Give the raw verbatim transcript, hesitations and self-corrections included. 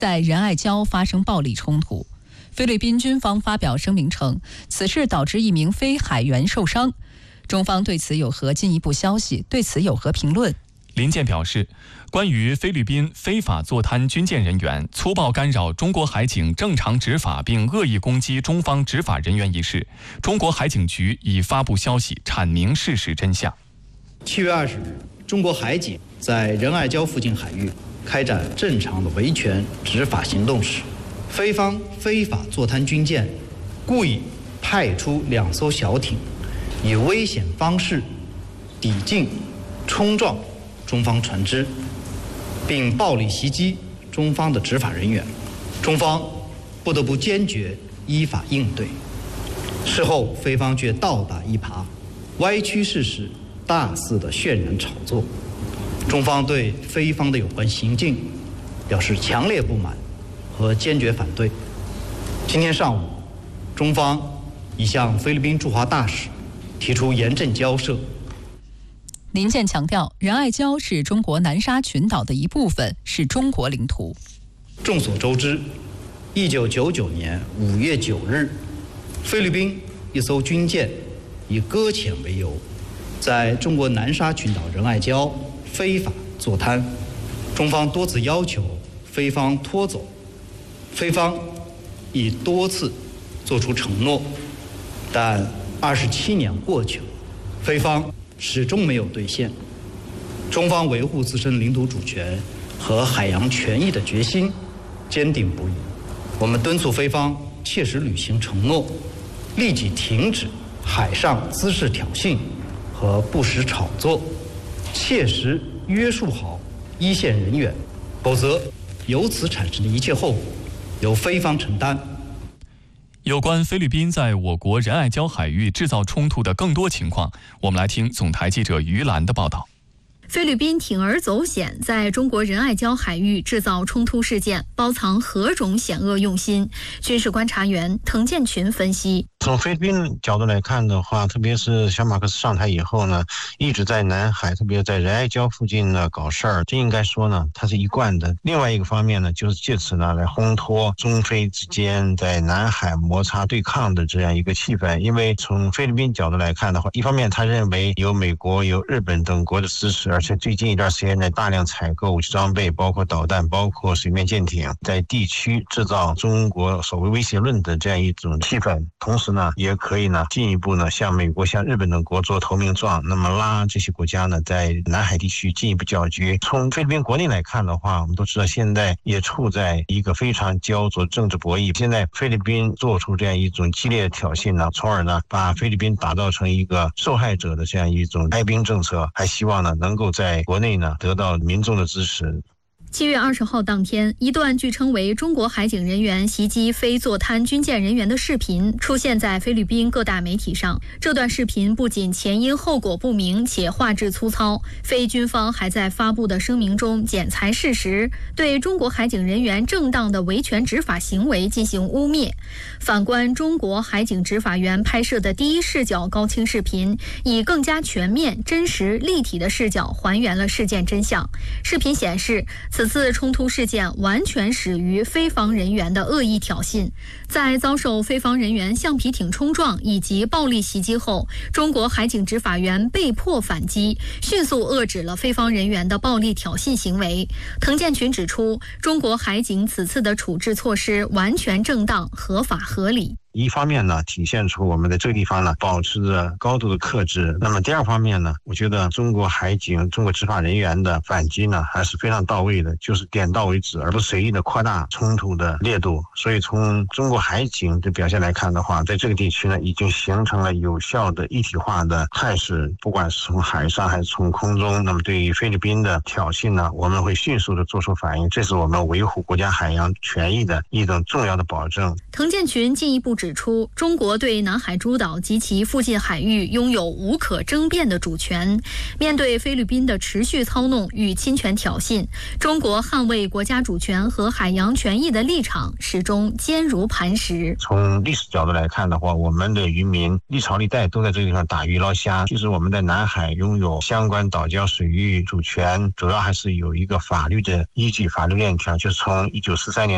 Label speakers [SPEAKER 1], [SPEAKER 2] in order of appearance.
[SPEAKER 1] 在仁爱礁发生暴力冲突。菲律宾军方发表声明称，此事导致一名非海员受伤。中方对此有何进一步消息？对此有何评论？
[SPEAKER 2] 林健表示，关于菲律宾非法坐滩军舰人员粗暴干扰中国海警正常执法并恶意攻击中方执法人员一事，中国海警局已发布消息阐明事实真相。
[SPEAKER 3] 七月二十日，中国海警在仁爱礁附近海域开展正常的维权执法行动时，菲方非法坐滩军舰故意派出两艘小艇，以危险方式抵近冲撞中方船只，并暴力袭击中方的执法人员，中方不得不坚决依法应对。事后菲方却倒打一耙，歪曲事实，大肆的渲染炒作，中方对菲方的有关行径表示强烈不满和坚决反对。今天上午，中方已向菲律宾驻华大使提出严正交涉。
[SPEAKER 1] 林健强调，仁爱礁是中国南沙群岛的一部分，是中国领土。
[SPEAKER 3] 众所周知，一九九九年五月九日，菲律宾一艘军舰以搁浅为由，在中国南沙群岛仁爱礁非法坐滩，中方多次要求菲方拖走，菲方已多次作出承诺，但二十七年过去了，菲方始终没有兑现。中方维护自身领土主权和海洋权益的决心坚定不移。我们敦促菲方切实履行承诺，立即停止海上滋事挑衅和不实炒作，切实约束好一线人员，否则由此产生的一切后果由菲方承担。
[SPEAKER 2] 有关菲律宾在我国仁爱礁海域制造冲突的更多情况，我们来听总台记者于兰的报道。
[SPEAKER 4] 菲律宾铤而走险，在中国仁爱礁海域制造冲突事件，包藏何种险恶用心？军事观察员滕建群分析。
[SPEAKER 5] 从菲律宾角度来看的话，特别是小马克思上台以后呢，一直在南海，特别在仁爱礁附近呢搞事儿，这应该说呢，它是一贯的。另外一个方面呢，就是借此呢来烘托中菲之间在南海摩擦对抗的这样一个气氛。因为从菲律宾角度来看的话，一方面他认为有美国、有日本等国的支持，而且最近一段时间呢大量采购武器装备，包括导弹，包括水面舰艇，在地区制造中国所谓威胁论的这样一种气氛。同时呢，也可以呢进一步呢向美国、向日本等国做投名状，那么拉这些国家呢在南海地区进一步搅局。从菲律宾国内来看的话，我们都知道现在也处在一个非常焦灼政治博弈。现在菲律宾做出这样一种激烈的挑衅呢，从而呢把菲律宾打造成一个受害者的这样一种哀兵政策，还希望呢能够在国内呢得到民众的支持。
[SPEAKER 4] 七月二十号当天，一段据称为中国海警人员袭击非坐滩军舰人员的视频出现在菲律宾各大媒体上。这段视频不仅前因后果不明，且画质粗糙，菲军方还在发布的声明中剪裁事实，对中国海警人员正当的维权执法行为进行污蔑。反观中国海警执法员拍摄的第一视角高清视频，以更加全面、真实、立体的视角还原了事件真相。视频显示，此次冲突事件完全始于菲方人员的恶意挑衅。在遭受菲方人员橡皮艇冲撞以及暴力袭击后，中国海警执法员被迫反击，迅速遏制了菲方人员的暴力挑衅行为。滕建群指出，中国海警此次的处置措施完全正当、合法合理。
[SPEAKER 5] 一方面呢，体现出我们在这个地方呢保持着高度的克制。那么第二方面呢，我觉得中国海警、中国执法人员的反击呢还是非常到位的，就是点到为止，而不是随意的扩大冲突的烈度。所以从中国海警的表现来看的话，在这个地区呢已经形成了有效的一体化的态势，不管是从海上还是从空中。那么对于菲律宾的挑衅呢，我们会迅速的做出反应，这是我们维护国家海洋权益的一种重要的保证。
[SPEAKER 4] 滕建群进一步指出，中国对南海诸岛及其附近海域拥有无可争辩的主权。面对菲律宾的持续操弄与侵权挑衅，中国捍卫国家主权和海洋权益的立场始终坚如磐石。
[SPEAKER 5] 从历史角度来看的话，我们的渔民历朝历代都在这个地方打鱼捞虾。其实我们在南海拥有相关岛礁水域主权，主要还是有一个法律的依据、法律链条，就是从一九四三年